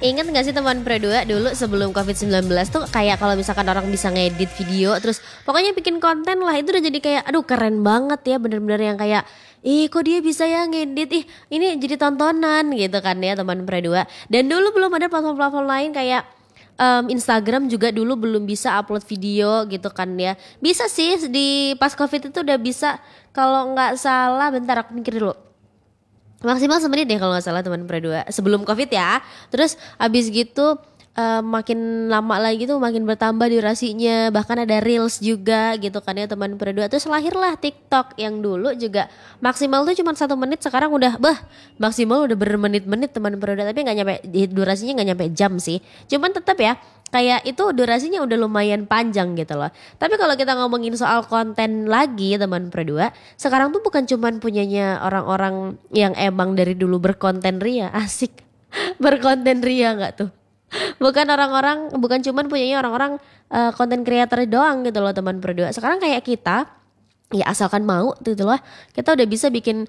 Ingat gak sih teman berdua dulu sebelum COVID-19 tuh kayak kalau misalkan orang bisa ngedit video terus pokoknya bikin konten lah, itu udah jadi kayak aduh keren banget ya, bener-bener yang kayak ih kok dia bisa ya ngedit, ih ini jadi tontonan gitu kan ya teman berdua. Dan dulu belum ada platform-platform lain kayak Instagram juga dulu belum bisa upload video gitu kan ya. Bisa sih di pas COVID itu udah bisa, kalau nggak salah bentar aku mikir dulu, maksimal semenit deh kalau nggak salah teman berdua sebelum covid ya. Terus abis gitu makin lama lagi tuh makin bertambah durasinya, bahkan ada reels juga gitu kan ya teman berdua. Terus lahirlah TikTok yang dulu juga maksimal tuh cuma 1 menit, sekarang udah maksimal udah bermenit-menit teman berdua, tapi nggak nyampe, durasinya nggak nyampe jam sih, cuman tetap ya kayak itu durasinya udah lumayan panjang gitu loh. Tapi kalau kita ngomongin soal konten lagi teman berdua, sekarang tuh bukan cuman punyanya orang-orang yang emang dari dulu berkonten ria, asik berkonten ria nggak tuh? Bukan orang-orang, bukan cuman punyanya orang-orang konten creator doang gitu loh teman berdua. Sekarang kayak kita ya asalkan mau gitu loh, kita udah bisa bikin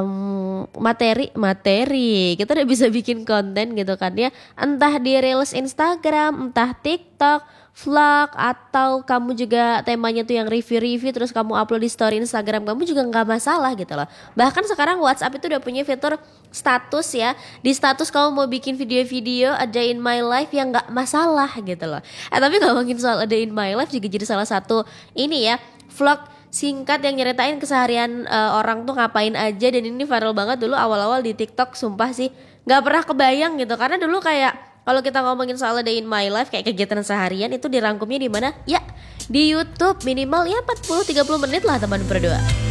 materi, kita udah bisa bikin konten gitu kan ya, entah di reels Instagram, entah TikTok, vlog, atau kamu juga temanya tuh yang review-review terus kamu upload di story Instagram kamu juga nggak masalah gitu loh. Bahkan sekarang WhatsApp itu udah punya fitur status ya, di status kamu mau bikin video-video a day in my life yang nggak masalah gitu loh. Tapi ngomongin soal a day in my life juga jadi salah satu ini ya, vlog singkat yang nyeritain keseharian orang tuh ngapain aja, dan ini viral banget dulu awal-awal di TikTok, sumpah sih nggak pernah kebayang gitu, karena dulu kayak kalau kita ngomongin soal a day in my life kayak kegiatan seharian itu dirangkumnya di mana ya, di YouTube minimal ya 40-30 menit lah teman berdua.